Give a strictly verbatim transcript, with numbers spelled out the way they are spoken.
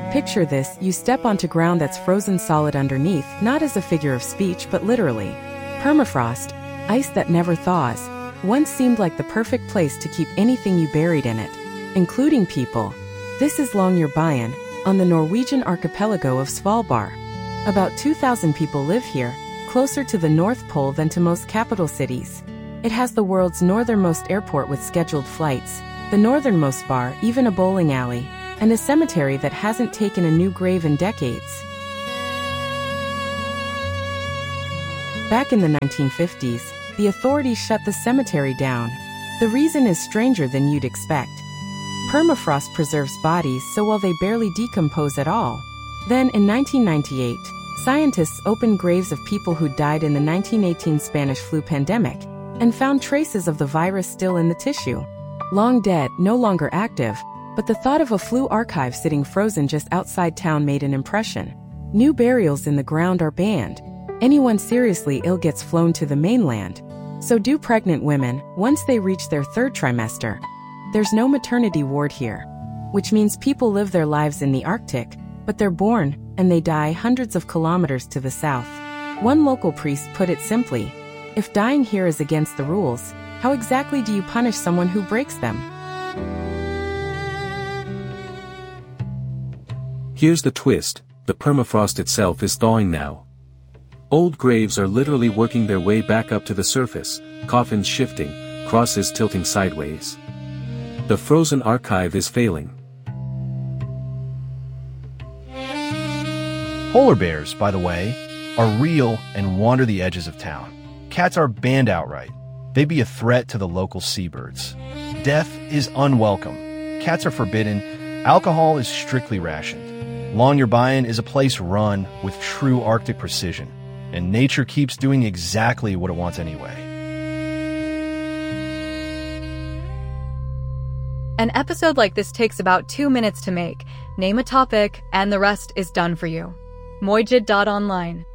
Picture this, you step onto ground that's frozen solid underneath, not as a figure of speech but literally. Permafrost, ice that never thaws, once seemed like the perfect place to keep anything you buried in it, including people. This is Longyearbyen, on the Norwegian archipelago of Svalbard. About two thousand people live here, closer to the North Pole than to most capital cities. It has the world's northernmost airport with scheduled flights, the northernmost bar, even a bowling alley, and a cemetery that hasn't taken a new grave in decades. Back in the nineteen fifties, the authorities shut the cemetery down. The reason is stranger than you'd expect. Permafrost preserves bodies so well they barely decompose at all. Then, in nineteen ninety-eight, scientists opened graves of people who died in the nineteen eighteen Spanish flu pandemic and found traces of the virus still in the tissue. Long dead, no longer active, but the thought of a flu archive sitting frozen just outside town made an impression. New burials in the ground are banned. Anyone seriously ill gets flown to the mainland. So do pregnant women, once they reach their third trimester. There's no maternity ward here, which means people live their lives in the Arctic, but they're born, and they die hundreds of kilometers to the south. One local priest put it simply, if dying here is against the rules, how exactly do you punish someone who breaks them? Here's the twist, the permafrost itself is thawing now. Old graves are literally working their way back up to the surface, coffins shifting, crosses tilting sideways. The frozen archive is failing. Polar bears, by the way, are real and wander the edges of town. Cats are banned outright. They'd be a threat to the local seabirds. Death is unwelcome. Cats are forbidden. Alcohol is strictly rationed. Longyearbyen is a place run with true Arctic precision, and nature keeps doing exactly what it wants anyway. An episode like this takes about two minutes to make. Name a topic, and the rest is done for you. Moijid dot online